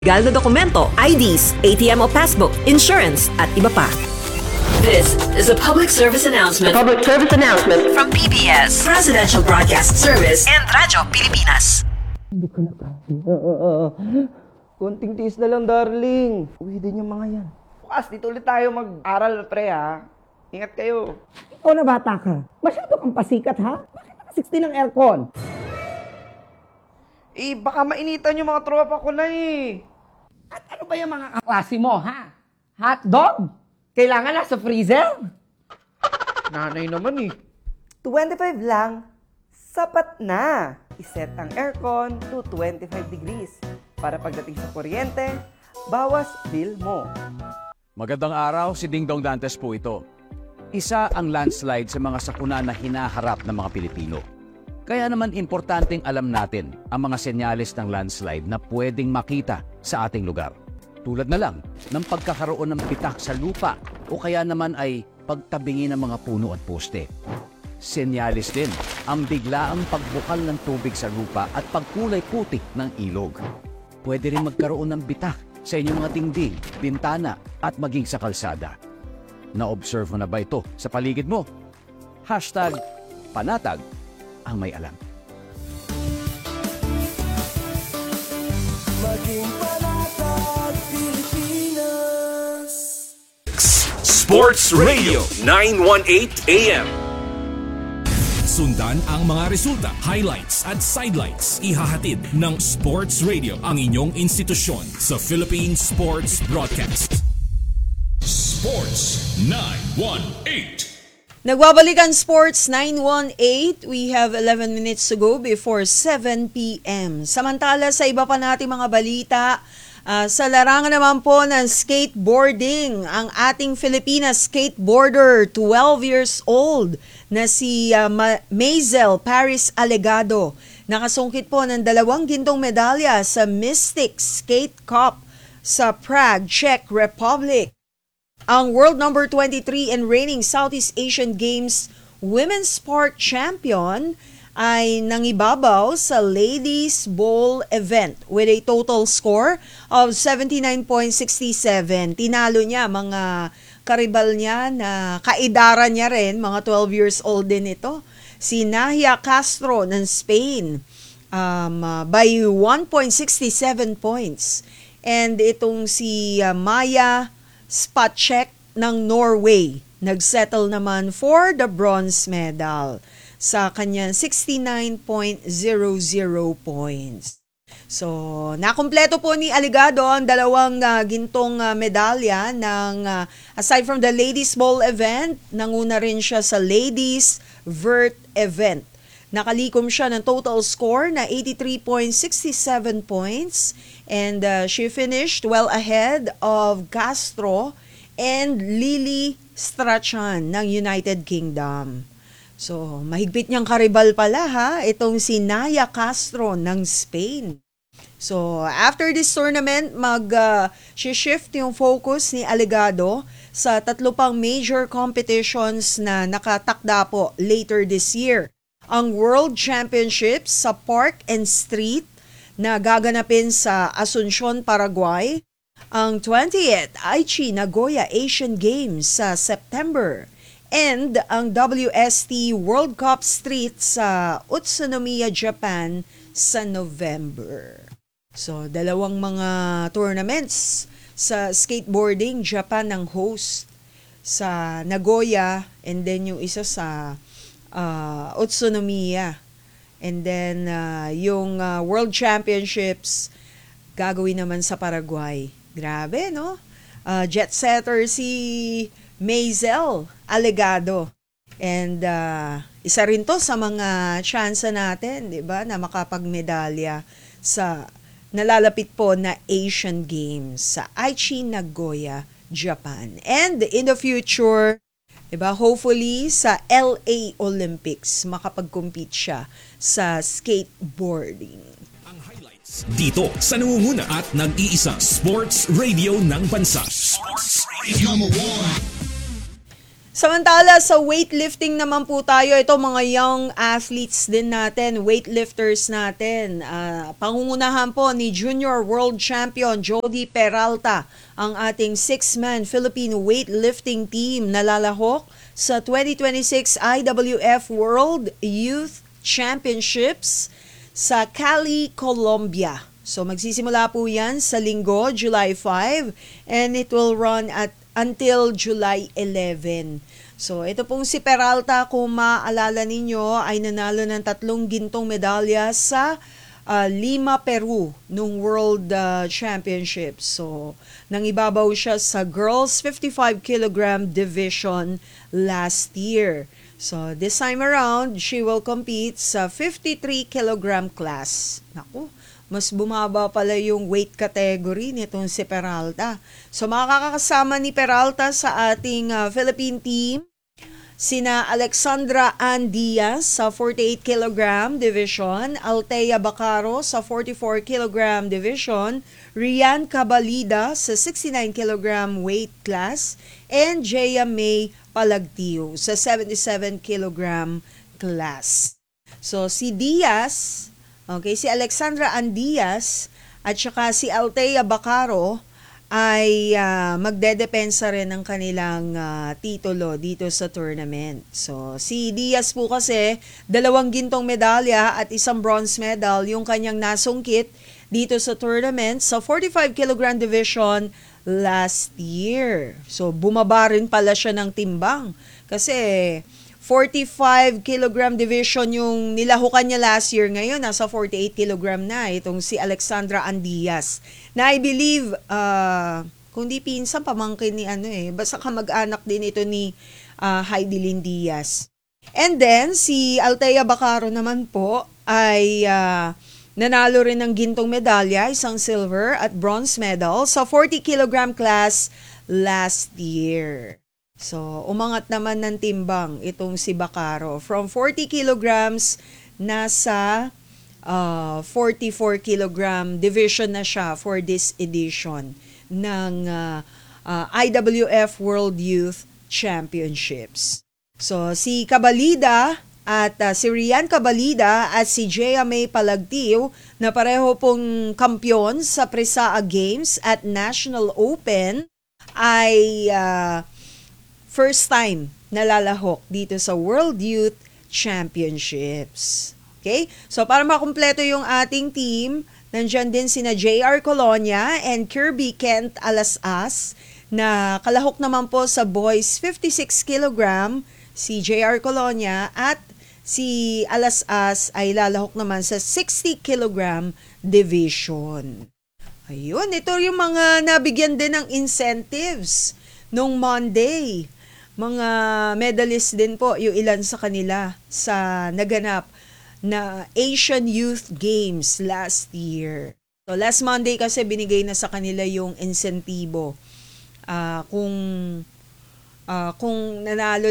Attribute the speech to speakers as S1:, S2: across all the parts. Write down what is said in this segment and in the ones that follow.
S1: legal na dokumento, IDs, ATM o passbook, insurance, at iba pa. This is a public service announcement. From PBS, Presidential Broadcast Service, and Radyo Pilipinas.
S2: Hindi ko na kaya. Konting tiis na lang, darling. Uwi din yung mga yan. Bukas, dito ulit tayo mag-aral, pre, ha? Ingat kayo.
S3: Ikaw na bata ka. Masyado kang pasikat, ha? Bakit naka-60 ng aircon?
S2: Baka mainitan yung mga tropa ko na,
S3: At ano ba yung mga kaklase mo, ha? Hotdog? Kailangan nasa freezer?
S2: Nanay naman, 25 lang, sapat na. Iset ang aircon to 25 degrees para pagdating sa kuryente, bawas bill mo.
S4: Magandang araw, si Ding Dong Dantes po ito. Isa ang landslide sa mga sakuna na hinaharap ng mga Pilipino. Kaya naman importanteng alam natin ang mga senyales ng landslide na pwedeng makita sa ating lugar. Tulad na lang ng pagkakaroon ng pitak sa lupa o kaya naman ay pagtabingi ng mga puno at poste. Senyales din ang biglaang pagbukal ng tubig sa lupa at pagkulay puti ng ilog. Pwede rin magkaroon ng bitak sa inyong mga dingding, bintana at maging sa kalsada. Na-observe mo na ba ito sa paligid mo? #panatag ang may alam.
S5: Maging panatag Pilipinas.
S6: Sports Radio 918 AM.
S7: Sundan ang mga resulta, highlights at sidelights. Ihahatid ng Sports Radio, ang inyong institusyon sa Philippine Sports Broadcast. Sports 918.
S8: Nagbabalik ang Sports 918. We have 11 minutes to go before 7 p.m. Samantala sa iba pa nating mga balita, sa larangan naman po ng skateboarding, ang ating Filipina skateboarder, 12 years old, na si Maisel Paris Alegado, nakasungkit po ng 2 gintong medalya sa Mystic Skate Cup sa Prague, Czech Republic. Ang world number 23 and reigning Southeast Asian Games Women's Park Champion ay nangibabaw sa Ladies Bowl event with a total score of 79.67. Tinalo niya mga karibal niya na kaedara niya rin, mga 12 years old din ito. Si Nahia Castro ng Spain by 1.67 points. And itong si Maya Spacek ng Norway, nagsettle naman for the bronze medal sa kanyang 69.00 points. So, nakumpleto po ni Alegado ang 2 gintong medalya ng aside from the Ladies Bowl event, nanguna rin siya sa Ladies Vert event. Nakalikom siya ng total score na 83.67 points and she finished well ahead of Castro and Lily Strachan ng United Kingdom. So, mahigpit niyang karibal pala itong si Naya Castro ng Spain. So, after this tournament, shift yung focus ni Alegado sa 3 pang major competitions na nakatakda po later this year. Ang World Championships sa Park and Street na gaganapin sa Asuncion, Paraguay. Ang 20th Aichi Nagoya Asian Games sa September. And ang WST World Cup Street sa Utsunomiya, Japan sa November. So, 2 mga tournaments sa skateboarding. Japan ang host sa Nagoya and then yung isa sa Utsunomiya. And then, yung World Championships, gagawin naman sa Paraguay. Grabe, no? Jet setter si Maisel Alegado. And isa rin to sa mga chance natin, di ba, na makapagmedalya sa nalalapit po na Asian Games sa Aichi Nagoya, Japan. And in the future, diba, hopefully sa LA Olympics makapag-compete siya sa skateboarding.
S7: Ang highlights dito sa nangunguna at nag-iisang Sports Radio ng bansa. Sports Radio number 1.
S8: Samantala sa weightlifting naman po tayo, ito mga young athletes din natin, weightlifters natin. Pangungunahan po ni Junior World Champion Jody Peralta, ang ating 6-man Philippine weightlifting team na lalahok sa 2026 IWF World Youth Championships sa Cali, Colombia. So magsisimula po yan sa Linggo, July 5, and it will run until July 11. So, ito pong si Peralta, kung maalala ninyo, ay nanalo ng 3 gintong medalya sa Lima, Peru, nung World Championship. So, nangibabaw siya sa girls 55 kilogram division last year. So, this time around, she will compete sa 53 kilogram class. Naku, mas bumaba pala yung weight category nitong si Peralta. So makakasama ni Peralta sa ating Philippine team sina Alexandra Ann Diaz sa 48 kg division, Althea Bacaro sa 44 kg division, Rian Cabalida sa 69 kg weight class, and Jaya May Palagtio sa 77 kg class. So si Diaz, okay, si Alexandra Ann Diaz at saka si Althea Bacaro ay magdedepensa rin ng kanilang titulo dito sa tournament. So, si Diaz po kasi 2 gintong medalya at 1 bronze medal yung kanyang nasungkit dito sa tournament sa 45 kg division last year. So, bumaba rin pala siya ng timbang kasi 45 kilogram division yung nilahukan niya last year. Ngayon, nasa 48 kilogram na itong si Alexandra Ann Diaz. Na I believe, kung di pinsan, pamangkin ni basta kamag-anak din ito ni Heidi Lynn Diaz. And then, si Althea Bacaro naman po ay nanalo rin ng gintong medalya, 1 silver at bronze medal sa 40 kilogram class last year. So, umangat naman ng timbang itong si Bacaro. From 40 kilograms, nasa 44 kilogram division na siya for this edition ng IWF World Youth Championships. So, si Cabalida at si Rian Cabalida at si Jaya May Palagtio na pareho pong kampiyon sa Presaa Games at National Open ay first time nalalahok dito sa World Youth Championships. Okay? So, para makumpleto yung ating team, nandyan din sina JR Colonia and Kirby Kent Alasas na kalahok naman po sa boys 56 kilogram, si JR Colonia, at si Alasas ay lalahok naman sa 60 kilogram division. Ayun, ito yung mga nabigyan din ng incentives nung Monday. Mga medalists din po yung ilan sa kanila sa naganap na Asian Youth Games last year. So last Monday kasi binigay na sa kanila yung insentibo. Kung nanalo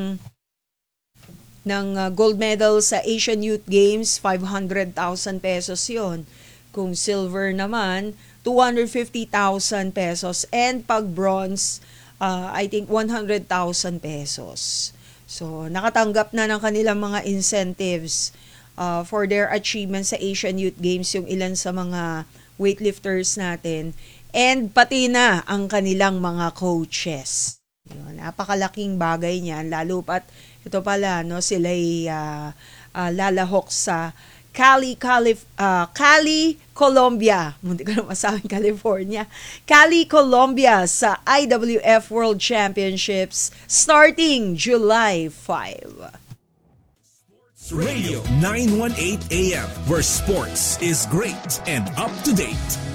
S8: ng gold medal sa Asian Youth Games, 500,000 pesos yon. Kung silver naman, 250,000 pesos. And pag bronze, I think 100,000 pesos. So, nakatanggap na ng kanilang mga incentives for their achievements sa Asian Youth Games yung ilan sa mga weightlifters natin. And pati na ang kanilang mga coaches. Yun, napakalaking bagay niyan. Lalo pat ito pala, no, sila'y lalahok sa Cali, Colombia. Munti ko na masabing California. Cali, Colombia sa IWF World Championships starting July 5.
S7: Radio 918 AM, where sports is great and up to date.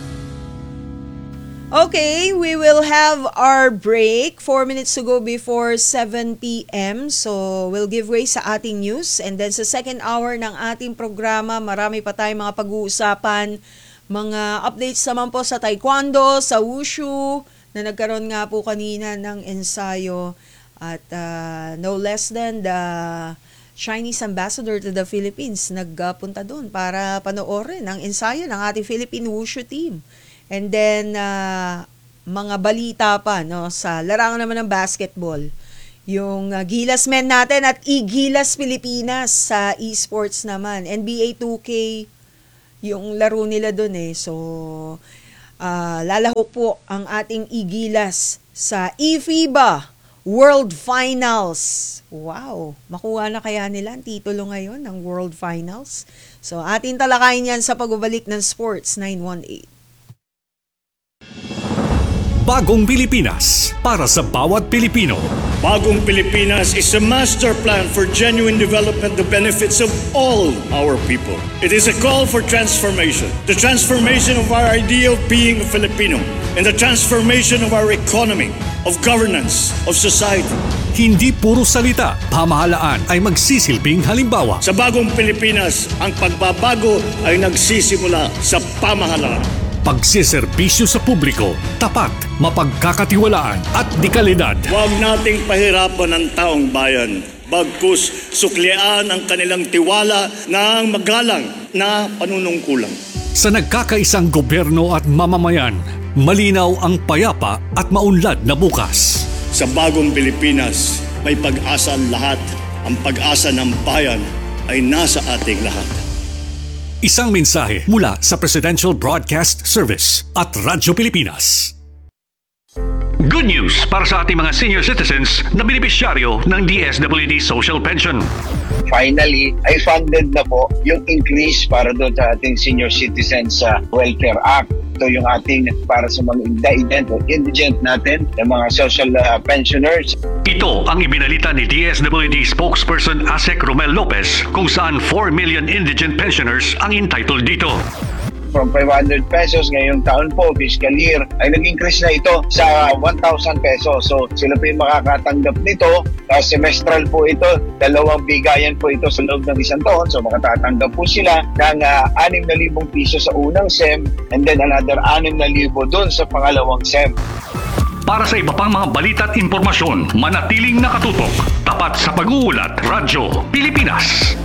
S8: Okay, we will have our break 4 minutes to go before 7 p.m. So, we'll give way sa ating news. And then sa second hour ng ating programa, marami pa tayong mga pag-uusapan, mga updates naman po sa taekwondo, sa wushu, na nagkaroon nga po kanina ng ensayo. At no less than the Chinese ambassador to the Philippines nagpunta doon para panoorin ang ensayo ng ating Philippine wushu team. And then, mga balita pa, no, sa larangan naman ng basketball. yung Gilas Men natin at Gilas Pilipinas sa esports naman. NBA 2K yung laro nila doon eh. So, lalahok po ang ating Gilas sa eFIBA World Finals. Wow, makuha na kaya nila ang titulo ngayon ng World Finals? So, ating talakayin yan sa pagbabalik ng Sports 918.
S7: Bagong Pilipinas para sa bawat Pilipino.
S9: Bagong Pilipinas is a master plan for genuine development, the benefits of all our people. It is a call for transformation. The transformation of our idea of being a Filipino and the transformation of our economy, of governance, of society.
S7: Hindi puro salita, pamahalaan ay magsisilbing halimbawa.
S9: Sa Bagong Pilipinas, ang pagbabago ay nagsisimula sa pamahalaan.
S7: Pagsiservisyo sa publiko, tapat, mapagkakatiwalaan at dekalidad.
S9: Huwag nating pahirapan ang taong bayan. Bagkus suklian ang kanilang tiwala ng magalang na panunungkulan.
S7: Sa nagkakaisang gobyerno at mamamayan, malinaw ang payapa at maunlad na bukas.
S9: Sa Bagong Pilipinas, may pag-asa ang lahat. Ang pag-asa ng bayan ay nasa ating lahat.
S7: Isang mensahe mula sa Presidential Broadcast Service at Radyo Pilipinas. Good news para sa ating mga senior citizens na benepisyaryo ng DSWD Social Pension.
S10: Finally, ay funded na po yung increase para doon sa ating Senior Citizens Welfare Act. Ito yung ating para sa mga indigent natin, ng mga social pensioners.
S7: Ito ang ibinalita ni DSWD spokesperson Asek Romel Lopez kung saan 4 million indigent pensioners ang entitled dito.
S10: From 500 pesos ngayong taon po, fiscal year, ay nag-increase na ito sa 1,000 pesos. So sila po yung makakatanggap nito. Semestral po ito, 2 bigayan po ito sa loob ng isang taon. So makatatanggap po sila ng 6,000 piso sa unang SEM and then another 6,000 doon sa pangalawang SEM.
S7: Para sa iba pang mga balita at impormasyon, manatiling nakatutok. Tapat sa pag-uulat, Radyo Pilipinas.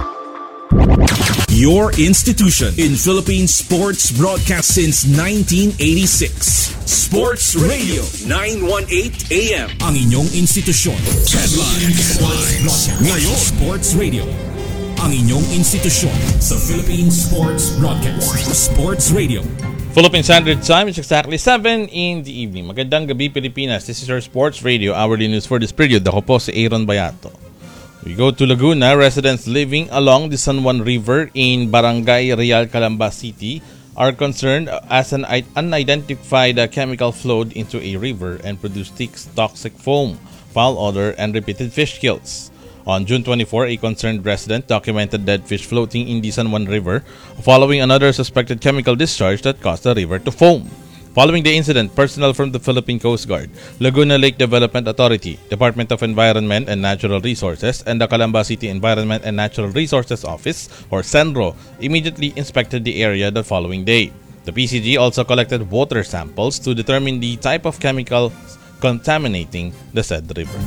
S6: Your institution in Philippine sports broadcast since 1986. Sports Radio 918 AM.
S7: Ang inyong institusyon. Headlines. Ngayon, Sports Radio. Ang inyong institusyon sa Philippine Sports Broadcast. Sports Radio.
S11: Philippine Standard Time is exactly 7 in the evening. Magandang gabi, Pilipinas. This is our Sports Radio hourly news for this period. Ako po si Aaron Bayato. We go to Laguna. Residents living along the San Juan River in Barangay Real, Calamba City are concerned as an unidentified chemical flowed into a river and produced thick toxic foam, foul odor, and repeated fish kills. On June 24, a concerned resident documented dead fish floating in the San Juan River following another suspected chemical discharge that caused the river to foam. Following the incident, personnel from the Philippine Coast Guard, Laguna Lake Development Authority, Department of Environment and Natural Resources, and the Calamba City Environment and Natural Resources Office, or CENRO, immediately inspected the area the following day. The PCG also collected water samples to determine the type of chemical contaminating the said river.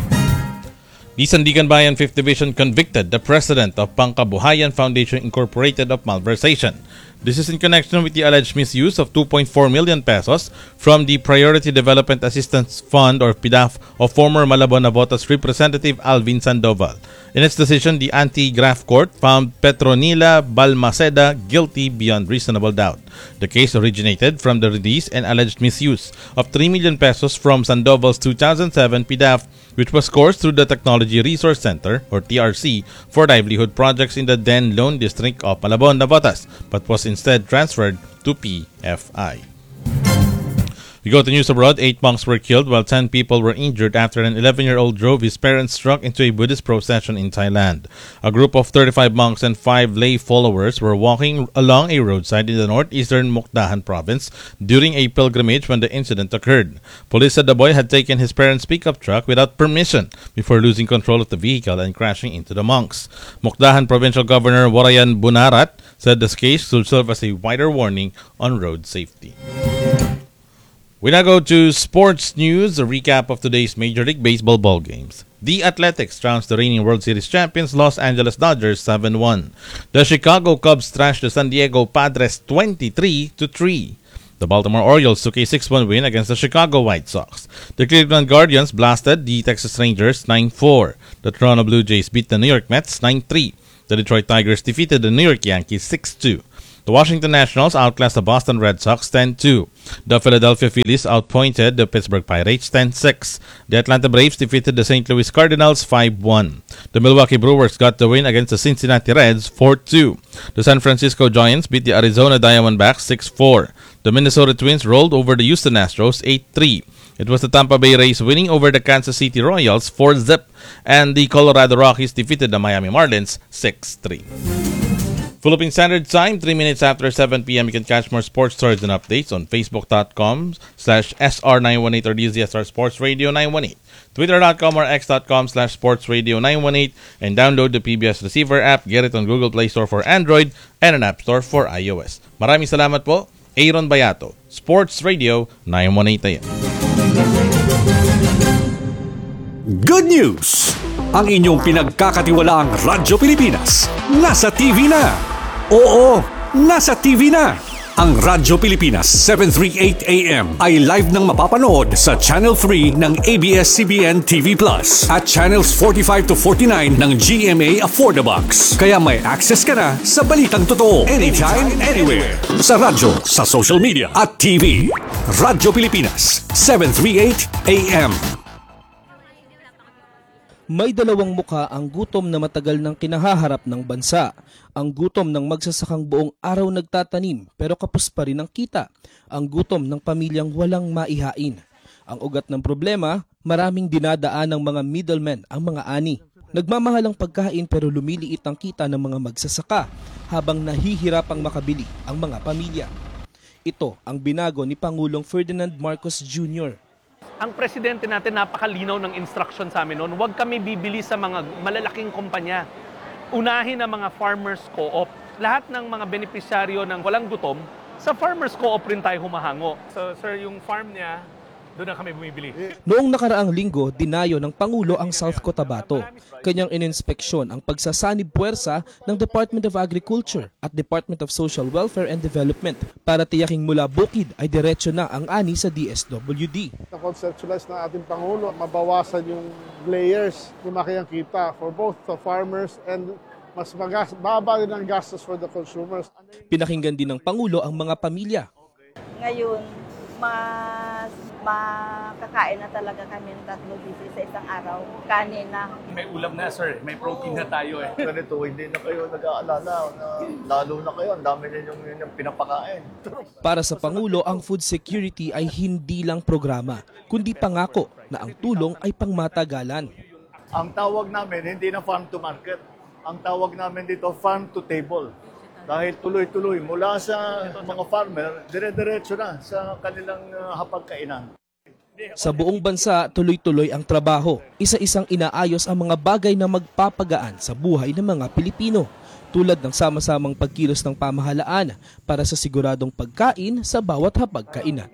S11: The Sandigan Bayan 5th Division convicted the president of Pangkabuhayan Foundation Incorporated of malversation. This is in connection with the alleged misuse of 2.4 million pesos from the Priority Development Assistance Fund or PDAF of former Malabon Navotas Representative Alvin Sandoval. In its decision, the Anti-Graft Court found Petronila Balmaceda guilty beyond reasonable doubt. The case originated from the release and alleged misuse of 3 million pesos from Sandoval's 2007 PDAF, which was coursed through the Technology Resource Center or TRC for livelihood projects in the then Lone District of Malabon, Navotas, but was instead transferred to PFI. We go to news abroad. 8 monks were killed while 10 people were injured after an 11-year-old drove his parents' truck into a Buddhist procession in Thailand. A group of 35 monks and 5 lay followers were walking along a roadside in the northeastern Mukdahan province during a pilgrimage when the incident occurred. Police said the boy had taken his parents' pickup truck without permission before losing control of the vehicle and crashing into the monks. Mukdahan Provincial Governor Warayan Bunarat said this case should serve as a wider warning on road safety. We now go to sports news, a recap of today's Major League Baseball ball games. The Athletics trounced the reigning World Series champions Los Angeles Dodgers 7-1. The Chicago Cubs thrashed the San Diego Padres 23-3. The Baltimore Orioles took a 6-1 win against the Chicago White Sox. The Cleveland Guardians blasted the Texas Rangers 9-4. The Toronto Blue Jays beat the New York Mets 9-3. The Detroit Tigers defeated the New York Yankees 6-2. The Washington Nationals outclassed the Boston Red Sox 10-2. The Philadelphia Phillies outpointed the Pittsburgh Pirates 10-6. The Atlanta Braves defeated the St. Louis Cardinals 5-1. The Milwaukee Brewers got the win against the Cincinnati Reds 4-2. The San Francisco Giants beat the Arizona Diamondbacks 6-4. The Minnesota Twins rolled over the Houston Astros 8-3. It was the Tampa Bay Rays winning over the Kansas City Royals 4-0. And the Colorado Rockies defeated the Miami Marlins 6-3. Philippine Standard Time, 3 minutes after 7 p.m. You can catch more sports stories and updates on Facebook.com/SR918 or DZSR Sports Radio 918, Twitter.com or X.com/Sports Radio 918, and download the PBS Receiver app. Get it on Google Play Store for Android and an App Store for iOS. Maraming salamat po. Aaron Bayato, Sports Radio 918 AM.
S7: Good news! Ang inyong pinagkakatiwalaang Radyo Pilipinas nasa TV na. Oo, nasa TV na. Ang Radyo Pilipinas 738 AM ay live nang mapapanood sa Channel 3 ng ABS-CBN TV Plus at Channels 45 to 49 ng GMA Affordabox. Kaya may access ka na sa balitang totoo anytime, anywhere. Sa radyo, sa social media at TV. Radyo Pilipinas 738 AM.
S12: May dalawang muka ang gutom na matagal nang kinahaharap ng bansa. Ang gutom ng magsasakang buong araw nagtatanim pero kapos pa rin ang kita. Ang gutom ng pamilyang walang maihain. Ang ugat ng problema, maraming dinadaan ng mga middlemen ang mga ani. Nagmamahal ang pagkain pero lumiliit ang kita ng mga magsasaka habang nahihirapang makabili ang mga pamilya. Ito ang binago ni Pangulong Ferdinand Marcos Jr.
S13: Ang presidente natin napakalinaw ng instruction sa amin noon, huwag kami bibili sa mga malalaking kumpanya. Unahin ang mga farmers co-op. Lahat ng mga benepisyaryo ng walang gutom, sa farmers co-op rin tayo humahango. So sir, yung farm niya, doon na kami bumibili.
S12: Noong nakaraang linggo, dinayo ng Pangulo ang South Cotabato. Kanyang ininspeksyon ang pagsasanib puwersa ng Department of Agriculture at Department of Social Welfare and Development para tiyaking mula bukid ay diretso na ang ani sa DSWD.
S14: Na-conceptualize ng ating Pangulo, mabawasan yung layers, lumaki ang kita for both the farmers and mas baba din ang gastos for the consumers.
S12: Pinakinggan din ng Pangulo ang mga pamilya.
S15: Ngayon, mas makakain na talaga kami ng 3 beses sa isang araw. Kanin na.
S13: May ulam na sir, may protein na tayo eh.
S16: Ganito, hindi na kayo nag-aalala na lalo na kayo, ang dami ninyong pinapakain.
S12: Para sa Pangulo, ang food security ay hindi lang programa, kundi pangako na ang tulong ay pangmatagalan.
S16: Ang tawag namin, hindi na farm to market. Ang tawag namin dito, farm to table. Dahil tuloy-tuloy mula sa mga farmer, dire-diretso na sa kanilang hapagkainan.
S12: Sa buong bansa, tuloy-tuloy ang trabaho. Isa-isang inaayos ang mga bagay na magpapagaan sa buhay ng mga Pilipino. Tulad ng sama-samang pagkilos ng pamahalaan para sa siguradong pagkain sa bawat hapagkainan.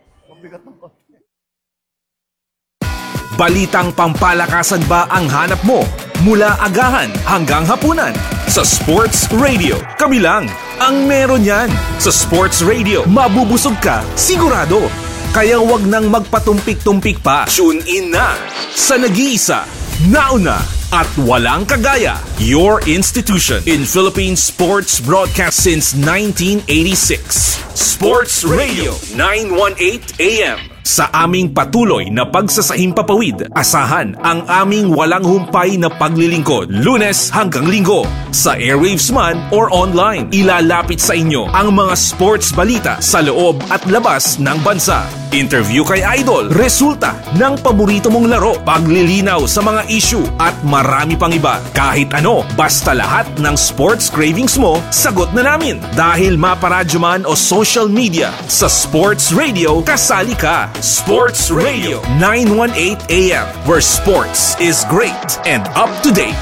S6: Balitang pampalakasan ba ang hanap mo? Mula agahan hanggang hapunan. Sa Sports Radio, kami lang ang meron yan. Sa Sports Radio, mabubusog ka, sigurado. Kaya wag nang magpatumpik-tumpik pa. Tune in na sa nag-iisa, nauna at walang kagaya. Your institution in Philippine sports broadcast since 1986. Sports Radio 918 AM. Sa aming patuloy na pagsasahimpapawid, asahan ang aming walang humpay na paglilingkod. Lunes hanggang Linggo, sa airwaves man or online. Ilalapit sa inyo ang mga sports balita sa loob at labas ng bansa. Interview kay Idol, resulta ng paborito mong laro, paglilinaw sa mga issue at marami pang iba. Kahit ano, basta lahat ng sports cravings mo, sagot na namin. Dahil maparadyo man o social media, sa Sports Radio, kasali ka. Sports Radio 918 AM, where sports is great and up to date.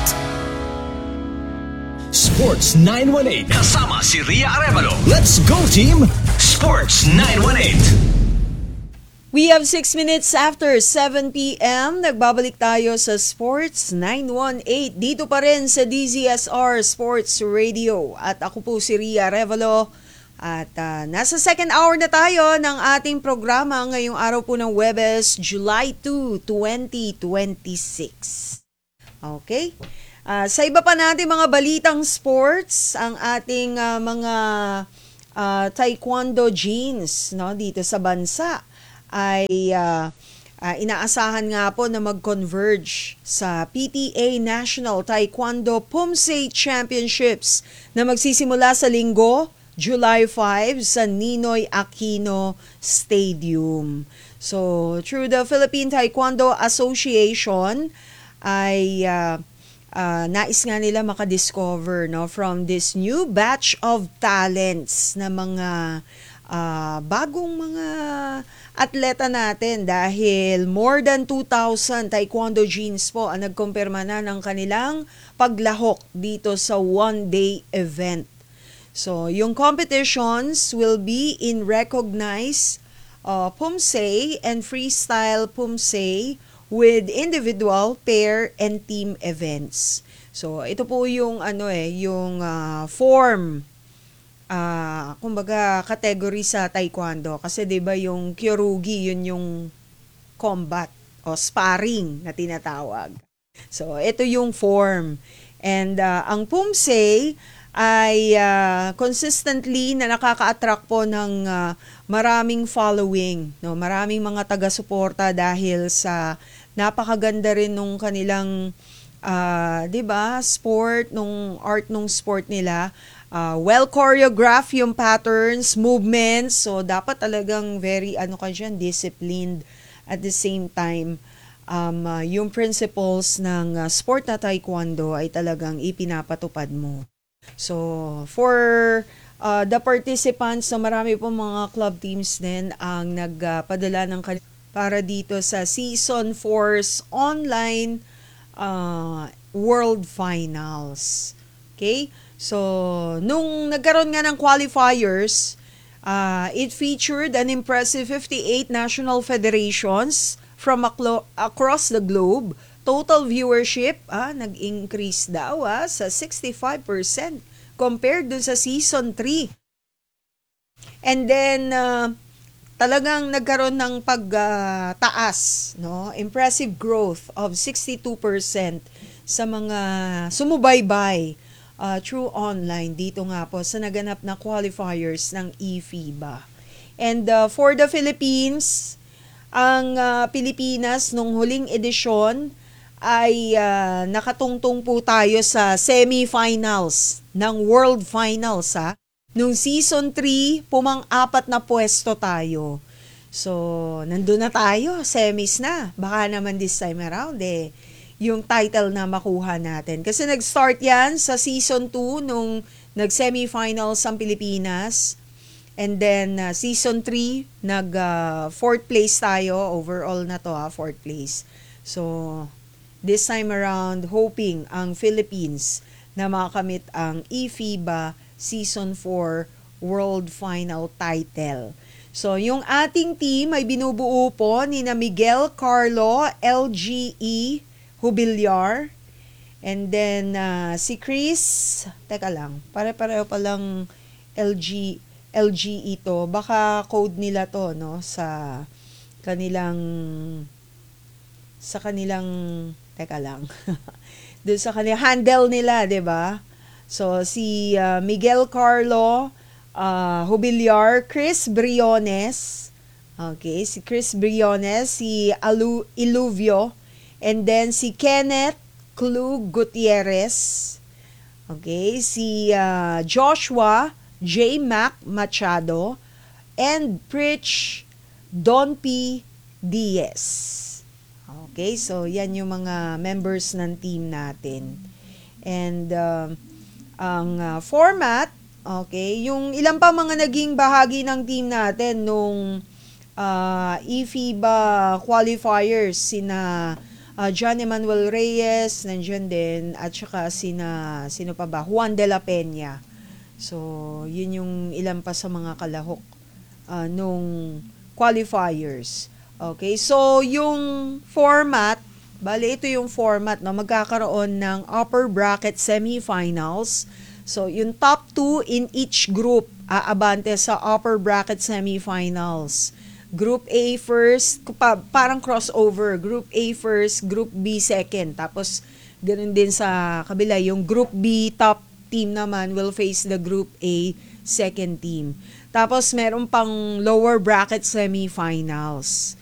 S17: Sports 918 kasama si Ria Arevalo. Let's go team! Sports 918.
S8: We have 6 minutes after 7 p.m. Nagbabalik tayo sa Sports 918. Dito pa rin sa DZSR Sports Radio. At ako po si Ria Arevalo At nasa second hour na tayo ng ating programa ngayong araw po ng Huwebes, July 2, 2026. Okay? Sa iba pa natin mga balitang sports, ang ating mga taekwondo jeans, no, dito sa bansa ay inaasahan nga po na mag-converge sa PTA National Taekwondo Pumse Championships na magsisimula sa Linggo, July 5 sa Ninoy Aquino Stadium. So, through the Philippine Taekwondo Association ay nais nga nila makadiscover, no, from this new batch of talents na mga bagong mga atleta natin dahil more than 2,000 taekwondo jeans po ang nagkumpirma na ng kanilang paglahok dito sa one-day event. So, yung competitions will be in recognized Pumse and freestyle Pumse with individual, pair, and team events. So, ito po yung yung form kumbaga category sa taekwondo kasi 'di ba yung kyorugi yun yung combat o sparring na tinatawag. So, ito yung form. And ang Pumse ay consistently na nakaka-attract po ng maraming following, no? Maraming mga taga-suporta dahil sa napakaganda rin nung kanilang 'di ba, sport, nung art nung sport nila. Well choreographed yung patterns, movements, so dapat talagang very disciplined at the same time. Yung principles ng sport na taekwondo ay talagang ipinapatupad mo. So, for the participants, so marami po mga club teams din ang nagpadala ng para dito sa Season 4's online World Finals. Okay? So, nung nagkaroon nga ng qualifiers, it featured an impressive 58 national federations from across the globe. Total viewership, nag-increase daw sa 65% compared dun sa Season 3. And then, talagang nagkaroon ng pagtaas, no? Impressive growth of 62% sa mga sumubaybay through online dito nga po sa naganap na qualifiers ng eFIBA. And for the Philippines, ang Pilipinas nung huling edisyon ay nakatungtong po tayo sa semifinals ng World Finals. Nung Season 3, pumang-apat na pwesto tayo. So, nandun na tayo, semis na. Baka naman this time around yung title na makuha natin. Kasi nag-start yan sa Season 2 nung nag-semifinals ang Pilipinas. And then, Season 3, nag-4th place tayo. Overall na to, 4th place. So, this time around, hoping ang Philippines na makamit ang eFIBA Season 4 World Final title. So, yung ating team ay binubuo po ni na Miguel Carlo, LGE Hubilyar, and then si Chris, teka lang, pare-pareho palang LGE to. Baka code nila to, no, sa kanilang teka lang. Doon sa kanilang handle nila, 'di ba? So si Miguel Carlo Hubilyar, Chris Briones. Okay, si Chris Briones, si Iluvio, and then si Kenneth Klug Gutierrez. Okay, si Joshua J. Mac Machado, and Pritch Don P. Diaz. Okay, so yan yung mga members ng team natin. And ang format, okay, yung ilang pa mga naging bahagi ng team natin nung eFIBA qualifiers, sina John Emmanuel Reyes, nandiyan din, at saka sino pa ba? Juan de la Peña. So, yun yung ilan pa sa mga kalahok nung qualifiers. Okay, so yung format, bale ito yung format, no, magkakaroon ng upper bracket semifinals. So, yung top 2 in each group aabante sa upper bracket semifinals. Group A first, parang crossover. Group A first, Group B second. Tapos, ganun din sa kabila. Yung Group B top team naman will face the Group A second team. Tapos, meron pang lower bracket semifinals.